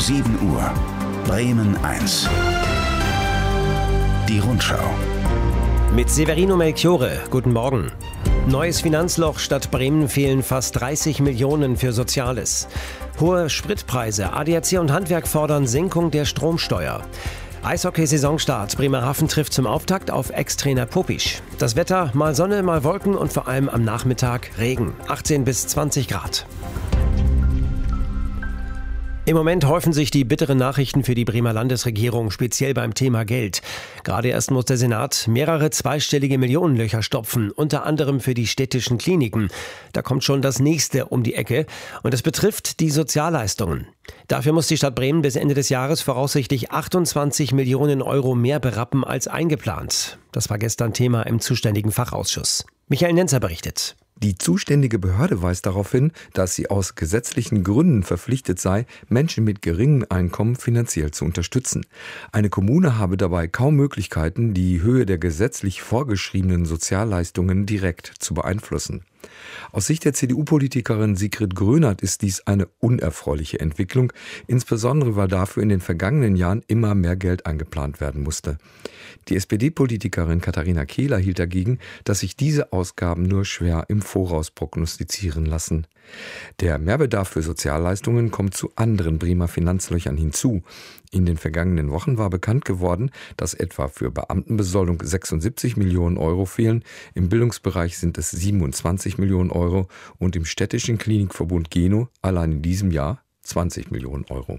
7 Uhr. Bremen 1. Die Rundschau. Mit Severino Melchiore. Guten Morgen. Neues Finanzloch. Stadt Bremen fehlen fast 30 Millionen für Soziales. Hohe Spritpreise. ADAC und Handwerk fordern Senkung der Stromsteuer. Eishockey-Saisonstart. Bremerhaven trifft zum Auftakt auf Ex-Trainer Popisch. Das Wetter, mal Sonne, mal Wolken und vor allem am Nachmittag Regen. 18 bis 20 Grad. Im Moment häufen sich die bitteren Nachrichten für die Bremer Landesregierung, speziell beim Thema Geld. Gerade erst muss der Senat mehrere zweistellige Millionenlöcher stopfen, unter anderem für die städtischen Kliniken. Da kommt schon das nächste um die Ecke und es betrifft die Sozialleistungen. Dafür muss die Stadt Bremen bis Ende des Jahres voraussichtlich 28 Millionen Euro mehr berappen als eingeplant. Das war gestern Thema im zuständigen Fachausschuss. Michael Nenzer berichtet. Die zuständige Behörde weist darauf hin, dass sie aus gesetzlichen Gründen verpflichtet sei, Menschen mit geringem Einkommen finanziell zu unterstützen. Eine Kommune habe dabei kaum Möglichkeiten, die Höhe der gesetzlich vorgeschriebenen Sozialleistungen direkt zu beeinflussen. Aus Sicht der CDU-Politikerin Sigrid Grönert ist dies eine unerfreuliche Entwicklung, insbesondere weil dafür in den vergangenen Jahren immer mehr Geld eingeplant werden musste. Die SPD-Politikerin Katharina Kehler hielt dagegen, dass sich diese Ausgaben nur schwer im Voraus prognostizieren lassen. Der Mehrbedarf für Sozialleistungen kommt zu anderen Bremer Finanzlöchern hinzu. In den vergangenen Wochen war bekannt geworden, dass etwa für Beamtenbesoldung 76 Millionen Euro fehlen, im Bildungsbereich sind es 27 Millionen Euro und im städtischen Klinikverbund Geno allein in diesem Jahr 20 Millionen Euro.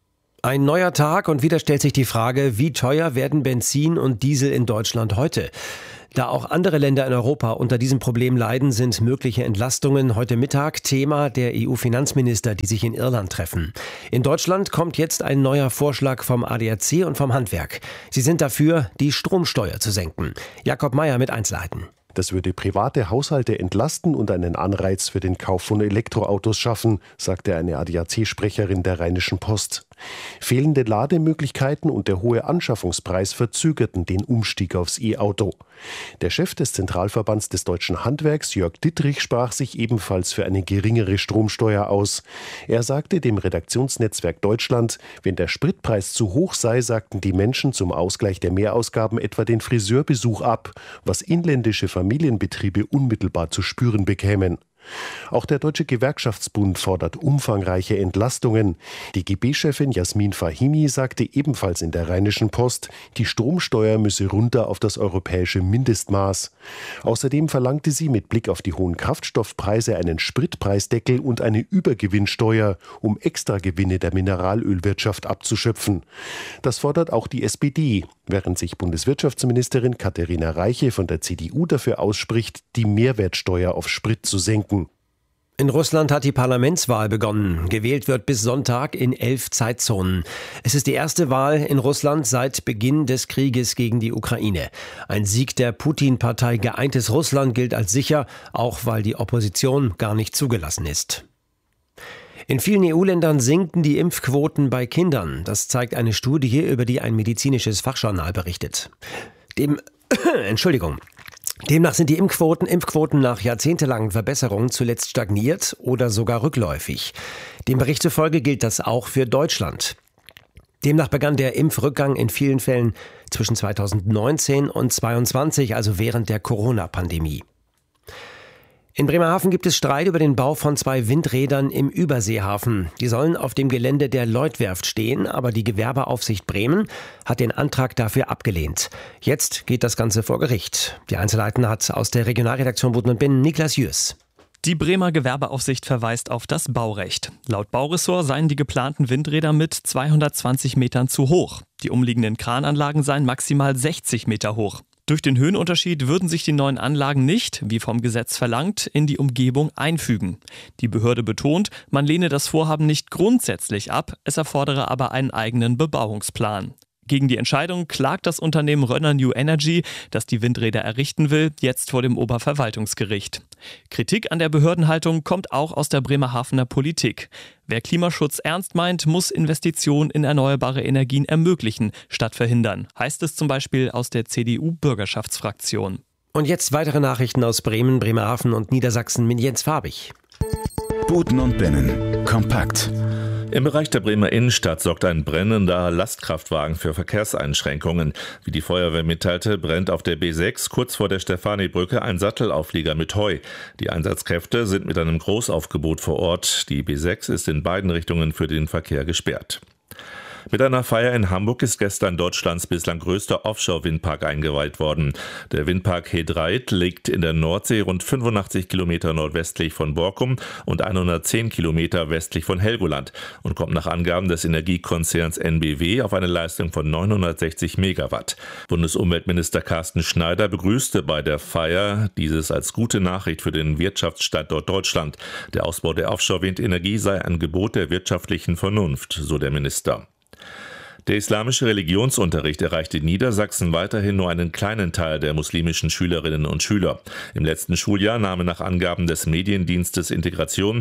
Ein neuer Tag und wieder stellt sich die Frage, wie teuer werden Benzin und Diesel in Deutschland heute? Da auch andere Länder in Europa unter diesem Problem leiden, sind mögliche Entlastungen heute Mittag Thema der EU-Finanzminister, die sich in Irland treffen. In Deutschland kommt jetzt ein neuer Vorschlag vom ADAC und vom Handwerk. Sie sind dafür, die Stromsteuer zu senken. Jakob Mayer mit Einzelheiten. Das würde private Haushalte entlasten und einen Anreiz für den Kauf von Elektroautos schaffen, sagte eine ADAC-Sprecherin der Rheinischen Post. Fehlende Lademöglichkeiten und der hohe Anschaffungspreis verzögerten den Umstieg aufs E-Auto. Der Chef des Zentralverbands des deutschen Handwerks, Jörg Dittrich, sprach sich ebenfalls für eine geringere Stromsteuer aus. Er sagte dem Redaktionsnetzwerk Deutschland, wenn der Spritpreis zu hoch sei, sagten die Menschen zum Ausgleich der Mehrausgaben etwa den Friseurbesuch ab, was inländische Familienbetriebe unmittelbar zu spüren bekämen. Auch der Deutsche Gewerkschaftsbund fordert umfangreiche Entlastungen. Die DGB-Chefin Jasmin Fahimi sagte ebenfalls in der Rheinischen Post, die Stromsteuer müsse runter auf das europäische Mindestmaß. Außerdem verlangte sie mit Blick auf die hohen Kraftstoffpreise einen Spritpreisdeckel und eine Übergewinnsteuer, um Extragewinne der Mineralölwirtschaft abzuschöpfen. Das fordert auch die SPD, während sich Bundeswirtschaftsministerin Katharina Reiche von der CDU dafür ausspricht, die Mehrwertsteuer auf Sprit zu senken. In Russland hat die Parlamentswahl begonnen. Gewählt wird bis Sonntag in 11 Zeitzonen. Es ist die erste Wahl in Russland seit Beginn des Krieges gegen die Ukraine. Ein Sieg der Putin-Partei Geeintes Russland gilt als sicher, auch weil die Opposition gar nicht zugelassen ist. In vielen EU-Ländern sinken die Impfquoten bei Kindern. Das zeigt eine Studie, über die ein medizinisches Fachjournal berichtet. Demnach sind die Impfquoten nach jahrzehntelangen Verbesserungen zuletzt stagniert oder sogar rückläufig. Dem Bericht zufolge gilt das auch für Deutschland. Demnach begann der Impfrückgang in vielen Fällen zwischen 2019 und 2022, also während der Corona-Pandemie. In Bremerhaven gibt es Streit über den Bau von 2 Windrädern im Überseehafen. Die sollen auf dem Gelände der Lloydwerft stehen, aber die Gewerbeaufsicht Bremen hat den Antrag dafür abgelehnt. Jetzt geht das Ganze vor Gericht. Die Einzelheiten hat aus der Regionalredaktion Boden und Binnen Niklas Jürs. Die Bremer Gewerbeaufsicht verweist auf das Baurecht. Laut Bauressort seien die geplanten Windräder mit 220 Metern zu hoch. Die umliegenden Krananlagen seien maximal 60 Meter hoch. Durch den Höhenunterschied würden sich die neuen Anlagen nicht, wie vom Gesetz verlangt, in die Umgebung einfügen. Die Behörde betont, man lehne das Vorhaben nicht grundsätzlich ab, es erfordere aber einen eigenen Bebauungsplan. Gegen die Entscheidung klagt das Unternehmen Rönner New Energy, das die Windräder errichten will, jetzt vor dem Oberverwaltungsgericht. Kritik an der Behördenhaltung kommt auch aus der Bremerhavener Politik. Wer Klimaschutz ernst meint, muss Investitionen in erneuerbare Energien ermöglichen, statt verhindern, heißt es zum Beispiel aus der CDU-Bürgerschaftsfraktion. Und jetzt weitere Nachrichten aus Bremen, Bremerhaven und Niedersachsen mit Jens Farbig. Boden und Binnen. Kompakt. Im Bereich der Bremer Innenstadt sorgt ein brennender Lastkraftwagen für Verkehrseinschränkungen. Wie die Feuerwehr mitteilte, brennt auf der B6 kurz vor der Stefanibrücke ein Sattelauflieger mit Heu. Die Einsatzkräfte sind mit einem Großaufgebot vor Ort. Die B6 ist in beiden Richtungen für den Verkehr gesperrt. Mit einer Feier in Hamburg ist gestern Deutschlands bislang größter Offshore-Windpark eingeweiht worden. Der Windpark He Dreiht liegt in der Nordsee rund 85 Kilometer nordwestlich von Borkum und 110 Kilometer westlich von Helgoland und kommt nach Angaben des Energiekonzerns NBW auf eine Leistung von 960 Megawatt. Bundesumweltminister Carsten Schneider begrüßte bei der Feier dieses als gute Nachricht für den Wirtschaftsstandort Deutschland. Der Ausbau der Offshore-Windenergie sei ein Gebot der wirtschaftlichen Vernunft, so der Minister. Der islamische Religionsunterricht erreichte in Niedersachsen weiterhin nur einen kleinen Teil der muslimischen Schülerinnen und Schüler. Im letzten Schuljahr nahmen nach Angaben des Mediendienstes Integration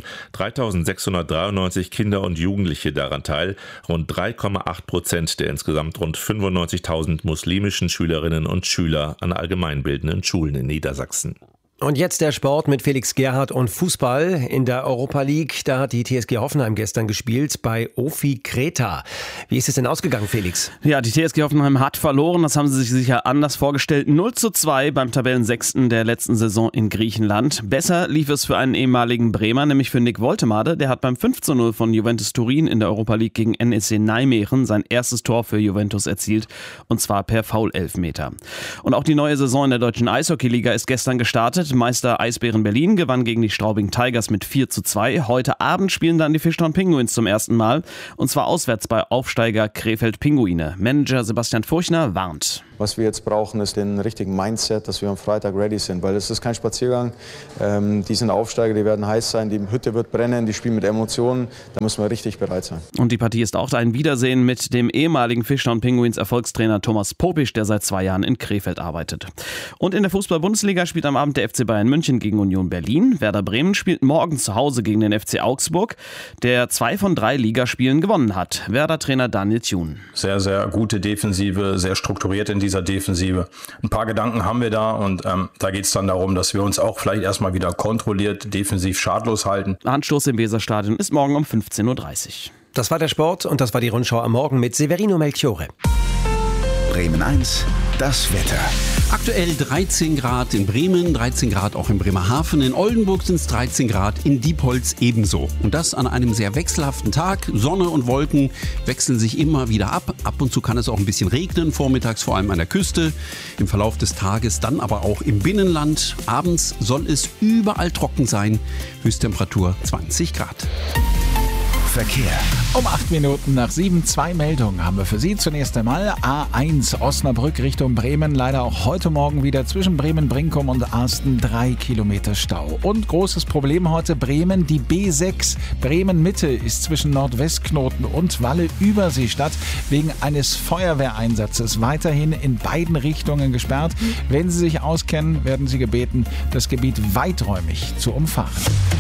3.693 Kinder und Jugendliche daran teil, rund 3,8% der insgesamt rund 95.000 muslimischen Schülerinnen und Schüler an allgemeinbildenden Schulen in Niedersachsen. Und jetzt der Sport mit Felix Gerhardt und Fußball in der Europa League. Da hat die TSG Hoffenheim gestern gespielt bei OFI Kreta. Wie ist es denn ausgegangen, Felix? Ja, die TSG Hoffenheim hat verloren. Das haben sie sich sicher anders vorgestellt. 0:2 beim Tabellensechsten der letzten Saison in Griechenland. Besser lief es für einen ehemaligen Bremer, nämlich für Nick Woltemade. Der hat beim 5:0 von Juventus Turin in der Europa League gegen NEC Nijmegen sein erstes Tor für Juventus erzielt. Und zwar per Foul-Elfmeter. Und auch die neue Saison in der deutschen Eishockeyliga ist gestern gestartet. Meister Eisbären Berlin gewann gegen die Straubing Tigers mit 4:2. Heute Abend spielen dann die Fishtown Penguins zum ersten Mal. Und zwar auswärts bei Aufsteiger Krefeld Pinguine. Manager Sebastian Furchner warnt. Was wir jetzt brauchen, ist den richtigen Mindset, dass wir am Freitag ready sind, weil es ist kein Spaziergang. Die sind Aufsteiger, die werden heiß sein, die Hütte wird brennen, die spielen mit Emotionen, da müssen wir richtig bereit sein. Und die Partie ist auch ein Wiedersehen mit dem ehemaligen Fishtown Penguins Erfolgstrainer Thomas Popisch, der seit 2 Jahren in Krefeld arbeitet. Und in der Fußball-Bundesliga spielt am Abend der FC Bayern München gegen Union Berlin. Werder Bremen spielt morgen zu Hause gegen den FC Augsburg, der 2 von 3 Ligaspielen gewonnen hat. Werder-Trainer Daniel Thun. Sehr, sehr gute Defensive, sehr strukturiert in dieser Defensive. Ein paar Gedanken haben wir da und da geht es dann darum, dass wir uns auch vielleicht erstmal wieder kontrolliert, defensiv schadlos halten. Anstoß im Weserstadion ist morgen um 15:30 Uhr. Das war der Sport und das war die Rundschau am Morgen mit Severino Melchiore. Bremen 1, das Wetter. Aktuell 13 Grad in Bremen, 13 Grad auch in Bremerhaven. In Oldenburg sind es 13 Grad, in Diepholz ebenso. Und das an einem sehr wechselhaften Tag. Sonne und Wolken wechseln sich immer wieder ab. Ab und zu kann es auch ein bisschen regnen, vormittags vor allem an der Küste. Im Verlauf des Tages dann aber auch im Binnenland. Abends soll es überall trocken sein. Höchsttemperatur 20 Grad. Verkehr. Um 8 Minuten nach 7, 2 Meldungen haben wir für Sie. Zunächst einmal A1 Osnabrück Richtung Bremen. Leider auch heute Morgen wieder zwischen Bremen-Brinkum und Arsten 3 Kilometer Stau. Und großes Problem heute Bremen, die B6 Bremen-Mitte ist zwischen Nordwestknoten und Walle-Überseestadt wegen eines Feuerwehreinsatzes weiterhin in beiden Richtungen gesperrt. Wenn Sie sich auskennen, werden Sie gebeten, das Gebiet weiträumig zu umfahren.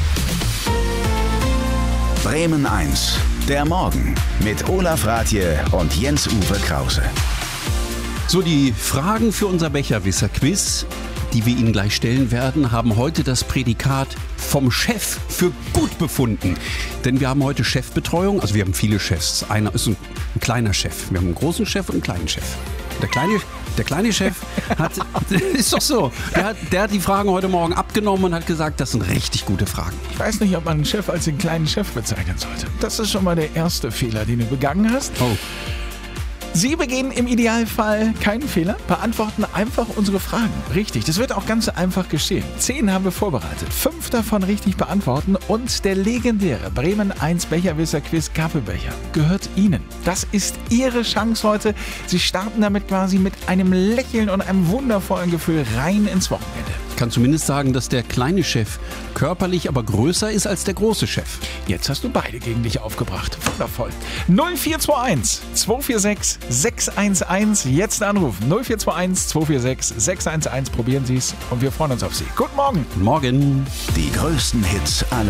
Bremen 1, der Morgen mit Olaf Rathje und Jens-Uwe Krause. So, die Fragen für unser Becherwisser-Quiz, die wir Ihnen gleich stellen werden, haben heute das Prädikat vom Chef für gut befunden. Denn wir haben heute Chefbetreuung, also wir haben viele Chefs. Einer ist ein kleiner Chef. Wir haben einen großen Chef und einen kleinen Chef. Der kleine Chef hat, ist doch so, der hat die Fragen heute Morgen abgenommen und hat gesagt, das sind richtig gute Fragen. Ich weiß nicht, ob man einen Chef als den kleinen Chef bezeichnen sollte. Das ist schon mal der erste Fehler, den du begangen hast. Oh. Sie begehen im Idealfall keinen Fehler, beantworten einfach unsere Fragen. Richtig, das wird auch ganz einfach geschehen. 10 haben wir vorbereitet, 5 davon richtig beantworten und der legendäre Bremen 1 Becherwisser-Quiz Kaffeebecher gehört Ihnen. Das ist Ihre Chance heute. Sie starten damit quasi mit einem Lächeln und einem wundervollen Gefühl rein ins Wochenende. Ich kann zumindest sagen, dass der kleine Chef körperlich aber größer ist als der große Chef. Jetzt hast du beide gegen dich aufgebracht. Wundervoll. 0421 246 611. Jetzt anrufen. 0421 246 611. Probieren Sie es und wir freuen uns auf Sie. Guten Morgen. Guten Morgen. Die größten Hits aller